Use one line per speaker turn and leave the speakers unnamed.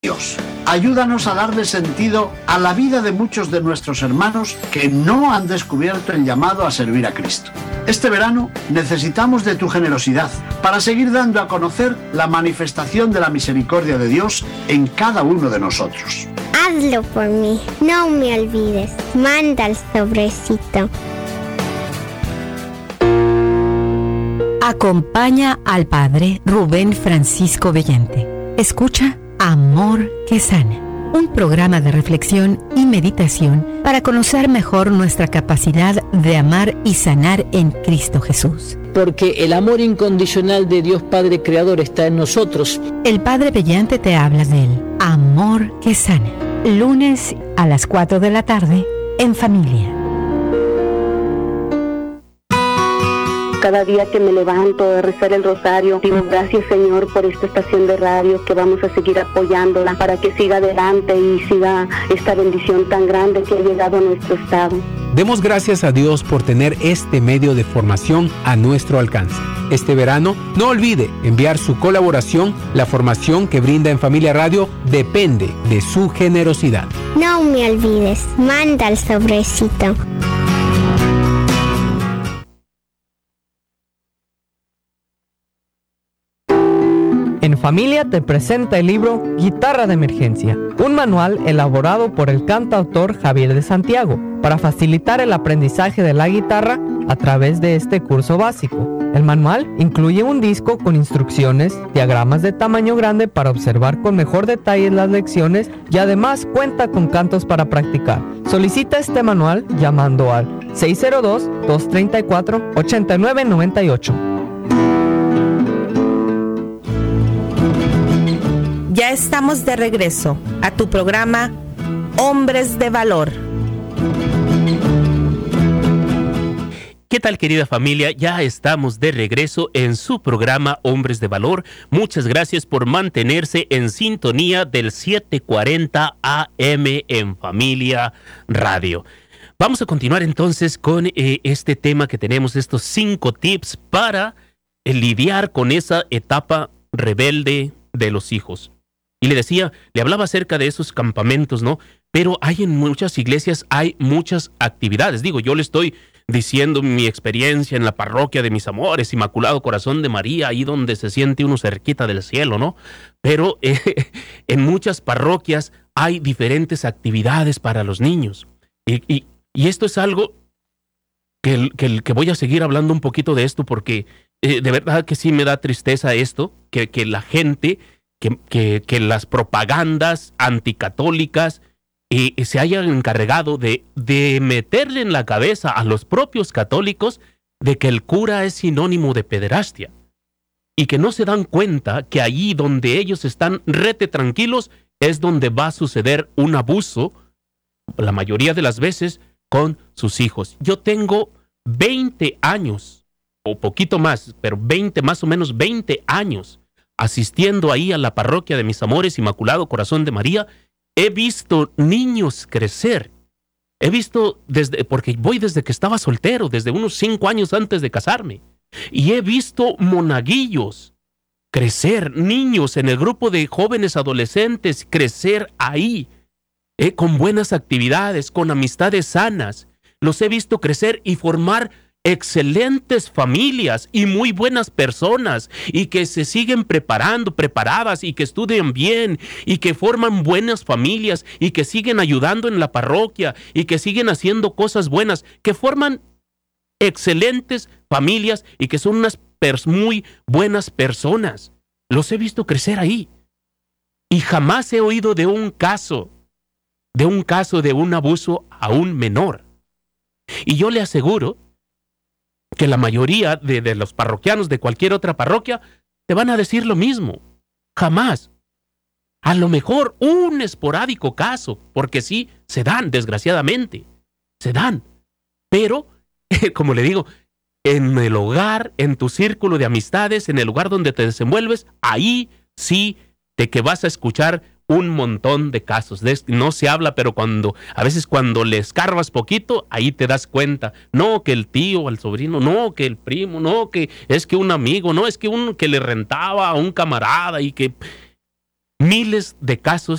Dios. Ayúdanos a darle sentido a la vida de muchos de nuestros hermanos que no han descubierto el llamado a servir a Cristo. Este verano necesitamos de tu generosidad para seguir dando a conocer la manifestación de la misericordia de Dios en cada uno de nosotros.
Hazlo por mí, no me olvides. Manda el sobrecito.
Acompaña al Padre Rubén Francisco Bellante. Escucha Amor que Sana, un programa de reflexión y meditación para conocer mejor nuestra capacidad de amar y sanar en Cristo Jesús.
Porque el amor incondicional de Dios Padre Creador está en nosotros.
El Padre Bellante te habla del Amor que Sana, lunes a las 4 de la tarde en familia.
Cada día que me levanto a rezar el rosario, digo gracias Señor por esta estación de radio, que vamos a seguir apoyándola para que siga adelante y siga esta bendición tan grande que ha llegado a nuestro estado.
Demos gracias a Dios por tener este medio de formación a nuestro alcance. Este verano, no olvide enviar su colaboración. La formación que brinda en Familia Radio depende de su generosidad.
No me olvides, manda el sobrecito.
En Familia te presenta el libro Guitarra de Emergencia, un manual elaborado por el cantautor Javier de Santiago para facilitar el aprendizaje de la guitarra a través de este curso básico. El manual incluye un disco con instrucciones, diagramas de tamaño grande para observar con mejor detalle las lecciones y además cuenta con cantos para practicar. Solicita este manual llamando al 602-234-8998.
Ya estamos de regreso a tu programa Hombres de Valor.
¿Qué tal, querida familia? Ya estamos de regreso en su programa Hombres de Valor. Muchas gracias por mantenerse en sintonía del 740 AM en Familia Radio. Vamos a continuar entonces con este tema que tenemos, estos 5 tips para lidiar con esa etapa rebelde de los hijos. Y le hablaba acerca de esos campamentos, ¿no? Pero hay en muchas iglesias, hay muchas actividades. Digo, yo le estoy diciendo mi experiencia en la parroquia de Mis Amores, Inmaculado Corazón de María, ahí donde se siente uno cerquita del cielo, ¿no? Pero en muchas parroquias hay diferentes actividades para los niños. Y esto es algo que voy a seguir hablando un poquito de esto, porque de verdad que sí me da tristeza esto, que la gente... Que las propagandas anticatólicas se hayan encargado de meterle en la cabeza a los propios católicos de que el cura es sinónimo de pederastia, y que no se dan cuenta que allí donde ellos están rete tranquilos es donde va a suceder un abuso, la mayoría de las veces, con sus hijos. Yo tengo 20 años, o poquito más, pero más o menos 20 años, asistiendo ahí a la parroquia de Mis Amores, Inmaculado Corazón de María. He visto niños crecer. He visto porque voy desde que estaba soltero, desde unos 5 años antes de casarme. Y he visto monaguillos crecer, niños en el grupo de jóvenes adolescentes crecer ahí, con buenas actividades, con amistades sanas. Los he visto crecer y formar excelentes familias y muy buenas personas, y que se siguen preparadas, y que estudian bien, y que forman buenas familias, y que siguen ayudando en la parroquia, y que siguen haciendo cosas buenas, que forman excelentes familias y que son unas muy buenas personas. Los he visto crecer ahí. Y jamás he oído de un caso de un abuso a un menor. Y yo le aseguro que la mayoría de los parroquianos de cualquier otra parroquia te van a decir lo mismo. Jamás. A lo mejor un esporádico caso, porque sí, se dan, desgraciadamente. Se dan. Pero, como le digo, en el hogar, en tu círculo de amistades, en el lugar donde te desenvuelves, ahí sí de que vas a escuchar un montón de casos. No se habla, pero a veces cuando le escarbas poquito, ahí te das cuenta. No, que el tío, el sobrino, no, que el primo, no, que es que un amigo, no, es que uno que le rentaba a un camarada y que... miles de casos